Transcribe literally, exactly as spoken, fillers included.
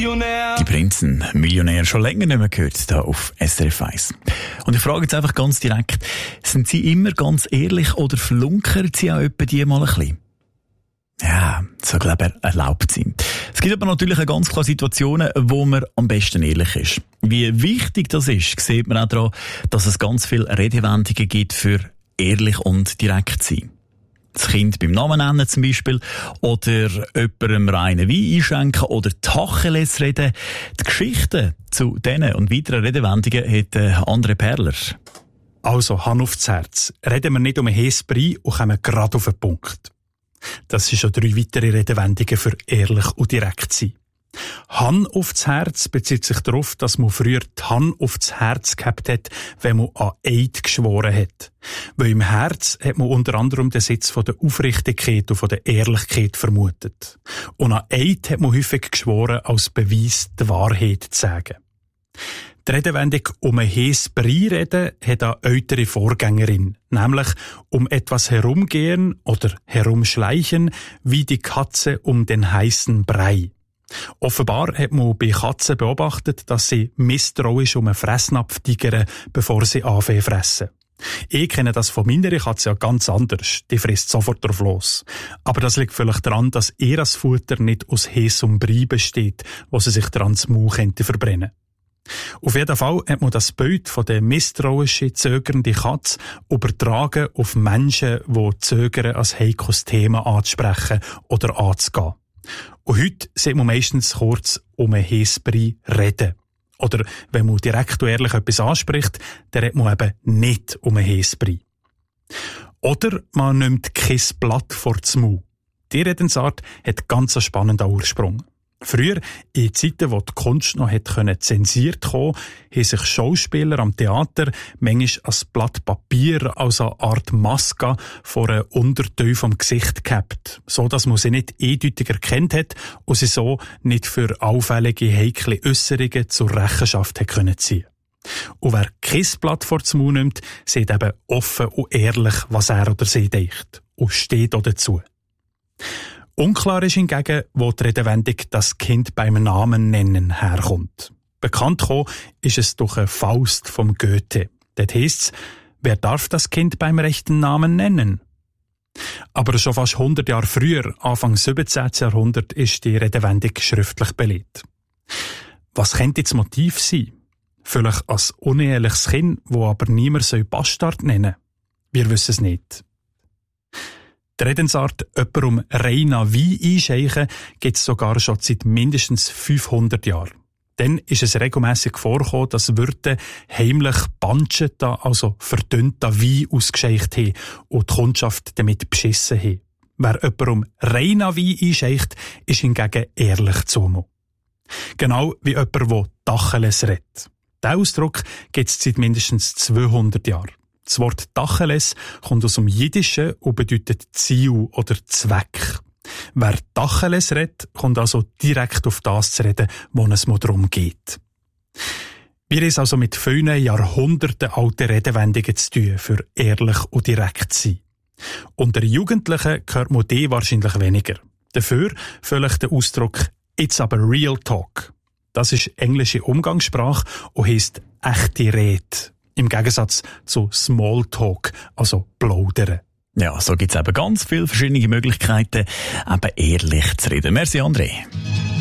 Millionär. Die Prinzen, Millionär, schon länger nicht mehr gehört, da auf S R F eins. Und ich frage jetzt einfach ganz direkt, sind Sie immer ganz ehrlich oder flunkern Sie auch etwa die mal ein bisschen? Ja, so glaube ich erlaubt sein. Es gibt aber natürlich auch ganz klar Situationen, wo man am besten ehrlich ist. Wie wichtig das ist, sieht man auch daran, dass es ganz viele Redewendungen gibt für ehrlich und direkt sein. Das Kind beim Namen nennen zum Beispiel, oder jemandem reinen Wein einschenken oder Tacheles reden. Die Geschichten zu diesen und weiteren Redewendungen hat André Perler. Also, Hand aufs Herz. Reden wir nicht um einen heissen Brei und kommen gerade auf den Punkt. Das sind schon drei weitere Redewendungen für ehrlich und direkt sein. Hand aufs Herz bezieht sich darauf, dass man früher die Hand aufs Herz gehabt hat, wenn man an Eid geschworen hat. Weil im Herz hat man unter anderem den Sitz von der Aufrichtigkeit und von der Ehrlichkeit vermutet. Und an Eid hat man häufig geschworen, als Beweis die Wahrheit zu sagen. Die Redewendung um ein heissen Brei reden hat eine ältere Vorgängerin, nämlich um etwas herumgehen oder herumschleichen, wie die Katze um den heißen Brei. Offenbar hat man bei Katzen beobachtet, dass sie misstrauisch um einen Fressnapf tigern, bevor sie anfangen zu fressen. Ich kenne das von meiner Katze ja ganz anders. Die frisst sofort drauf los. Aber das liegt vielleicht daran, dass ihr das Futter nicht aus heissem Brei besteht, wo sie sich dran das Maul könnte verbrennen. Auf jeden Fall hat man das Bild von der misstrauischen, zögernden Katze übertragen auf Menschen, die zögern, als heikles Thema anzusprechen oder anzugehen. Und heute sieht man meistens kurz um ein heissen Brei reden. Oder wenn man direkt und ehrlich etwas anspricht, dann redet man eben nicht um ein heissen Brei. Oder man nimmt kein Blatt vor das Maul. Die Redensart hat ganz einen spannenden Ursprung. Früher, in Zeiten, wo die Kunst noch hätte zensiert kommen, haben sich Schauspieler am Theater manchmal ein Blatt Papier als eine Art Maske vor einem Unterteil vom Gesicht gehabt, so dass man sie nicht eindeutig erkannt hat und sie so nicht für auffällige, heikle Äusserungen zur Rechenschaft hätte können ziehen. Und wer kein Blatt vor den Mund nimmt, sieht eben offen und ehrlich, was er oder sie denkt und steht auch dazu. Unklar ist hingegen, wo die Redewendung «das Kind beim Namen nennen» herkommt. Bekannt gekommen ist es durch eine Faust vom Goethe. Dort heisst es, wer darf das Kind beim rechten Namen nennen? Aber schon fast hundert Jahre früher, Anfang siebzehnten Jahrhundert, ist die Redewendung schriftlich belegt. Was könnte das Motiv sein? Vielleicht als uneheliches Kind, wo aber niemand Bastard nennen soll? Wir wissen es nicht. Die Redensart «jemandem reiner Wein einschenken» gibt es sogar schon seit mindestens fünfhundert Jahren. Dann ist es regelmässig vorgekommen, dass Wirte heimlich Banscheta, also verdünnter Wein ausgeschenkt haben und die Kundschaft damit beschissen haben. Wer jemandem reiner Wein einschenkt, ist hingegen ehrlich zu ihm. Genau wie jemand, der Tacheles redet. Diesen Ausdruck gibt es seit mindestens zweihundert Jahren. Das Wort Tacheles kommt aus dem Jiddischen und bedeutet Ziel oder Zweck. Wer Tacheles redet, kommt also direkt auf das zu reden, wo es mal darum geht. Wir haben es also mit vielen Jahrhunderten alten Redewendungen zu tun, für ehrlich und direkt zu sein. Unter Jugendlichen hört man die wahrscheinlich weniger. Dafür vielleicht der Ausdruck «It's aber real talk». Das ist englische Umgangssprache und heisst «echte Rede». Im Gegensatz zu Smalltalk, also plaudern. Ja, so gibt's eben ganz viele verschiedene Möglichkeiten, eben ehrlich zu reden. Merci, André.